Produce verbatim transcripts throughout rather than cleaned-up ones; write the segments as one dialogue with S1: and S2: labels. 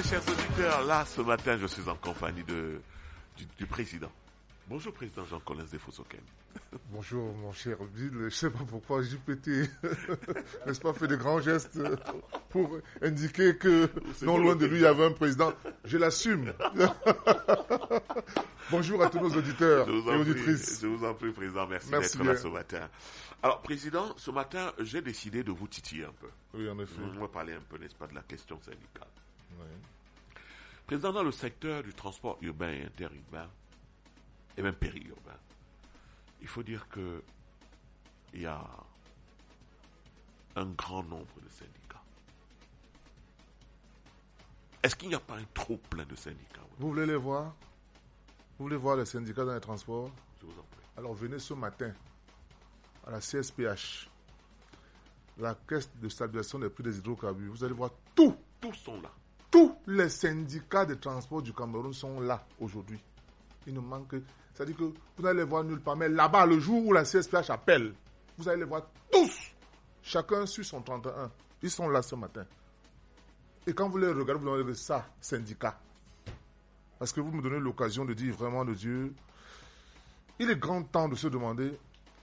S1: mes chers auditeurs, là, ce matin, je suis en compagnie de, du, du président. Bonjour, président Jean-Collins Desfossokène.
S2: Bonjour, mon cher Bill. Je ne sais pas pourquoi J P T, n'est-ce pas, fait de grands gestes pour indiquer que, c'est non loin de lui, il y avait un président. Je l'assume. Bonjour à tous nos auditeurs et auditrices.
S1: Prie, je vous en prie, président. Merci,
S2: Merci
S1: d'être
S2: bien.
S1: là ce matin. Alors, président, ce matin, j'ai décidé de vous titiller un peu.
S2: Oui, en effet.
S1: On va parler un peu, n'est-ce pas, de la question syndicale.
S2: Oui.
S1: Président, dans le secteur du transport urbain et interurbain, et même périurbain, il faut dire que il y a un grand nombre de syndicats. Est-ce qu'il n'y a pas un trop plein de syndicats? Oui.
S2: Vous voulez les voir? Vous voulez voir les syndicats dans les transports?
S1: Je vous en prie.
S2: Alors venez ce matin à la C S P H, la Caisse de stabilisation des prix des hydrocarbures. Vous allez voir tout.
S1: Tous sont là.
S2: Tous les syndicats de transport du Cameroun sont là aujourd'hui. Il nous manque que... C'est-à-dire que vous n'allez les voir nulle part. Mais là-bas, le jour où la C S P H appelle, vous allez les voir tous. Chacun sur son trente et un. Ils sont là ce matin. Et quand vous les regardez, vous allez dire ça, syndicat. Parce que vous me donnez l'occasion de dire vraiment de Dieu, il est grand temps de se demander,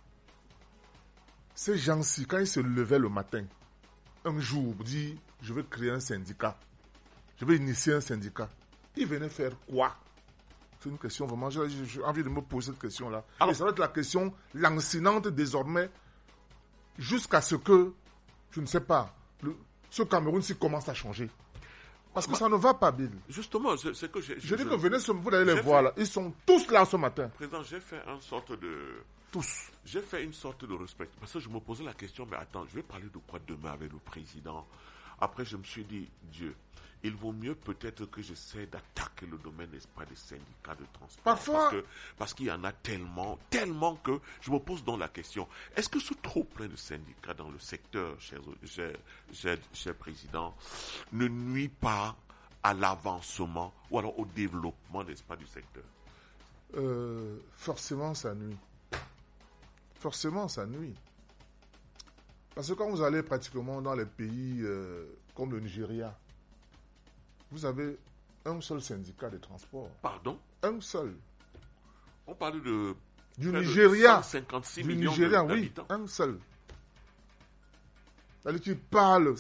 S2: ces gens-ci, quand ils se levaient le matin, un jour, dit, je vais créer un syndicat. Je vais initier un syndicat. Ils venaient faire quoi? C'est une question vraiment, j'ai, j'ai envie de me poser cette question-là. Alors, et ça va être la question lancinante désormais, jusqu'à ce que, je ne sais pas, le, ce Cameroun-ci commence à changer. Parce que bah, ça ne va pas, Bill.
S1: Justement, c'est, c'est que j'ai...
S2: Je, je dis que venez, vous allez les voir fait, là. Ils sont tous là ce matin.
S1: Président, j'ai fait une sorte de...
S2: Tous.
S1: J'ai fait une sorte de respect. Parce que je me posais la question, mais attends, je vais parler de quoi demain avec le président? Après, je me suis dit, Dieu, il vaut mieux peut-être que j'essaie d'attaquer le domaine, n'est-ce pas, des syndicats de transport.
S2: Parfois.
S1: Parce, que, parce qu'il y en a tellement, tellement que je me pose donc la question, est-ce que ce trop plein de syndicats dans le secteur, cher, cher, cher, cher président, ne nuit pas à l'avancement ou alors au développement, n'est-ce pas, du secteur?
S2: euh, Forcément, ça nuit. Forcément, ça nuit. Parce que quand vous allez pratiquement dans les pays euh, comme le Nigeria, vous avez un seul syndicat de transport.
S1: Pardon?
S2: Un seul.
S1: On parle de...
S2: Du Nigeria.
S1: cent cinquante-six
S2: du
S1: millions
S2: Nigeria,
S1: d'habitants.
S2: Oui, un seul. C'est-à-dire qu'il parle